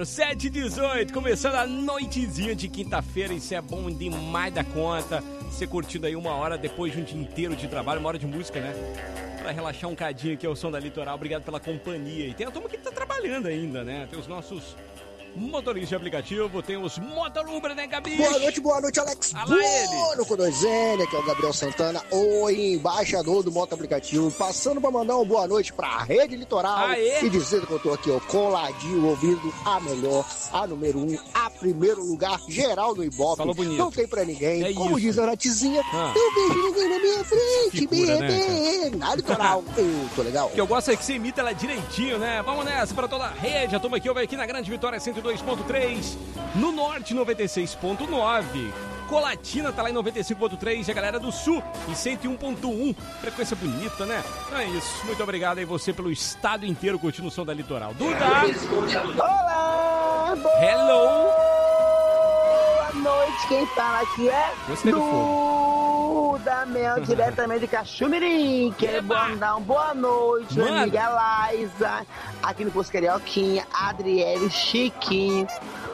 claro, 7h18, começando a noitezinha de quinta-feira, isso é bom demais da conta. Você curtindo aí 1 hora depois de um dia inteiro de trabalho, 1 hora de música, né? Pra relaxar um cadinho aqui ao som da Litoral, obrigado pela companhia. E tem a turma que tá trabalhando ainda, né? Tem os nossos motoristas de aplicativo, tem os motoruber, né, Gabi? Boa noite, Alex. Alá ele. Com 2N, que é o Gabriel Santana, o embaixador do Moto Aplicativo, passando pra mandar uma boa noite pra Rede Litoral. Aê. E dizendo que eu tô aqui, ó, coladinho, ouvindo a melhor, a número 1, a primeiro lugar, geral no Ibope. Falou bonito. Não tem pra ninguém. É Como isso. diz a Natizinha, não vejo ninguém na minha frente, Figura, bebê. Na Litoral, eu tô legal. O que eu gosto é que você imita ela direitinho, né? Vamos nessa pra toda a rede. A turma aqui, aqui na Grande Vitória 102.3, no Norte 96.9, Colatina tá lá em 95.3 e a galera do Sul em 101.1. Frequência bonita, né? Então é isso. Muito obrigado aí você pelo estado inteiro curtindo o som da Litoral. Duda! Olá! Hello! Boa noite, quem fala aqui é Gostei do fogo. Duda Mel, diretamente de Caxumirim. Quero mandar uma boa noite, minha Manda. amiga Laísa, aqui no Posto Carioquinha, Adriele, Chiquinho,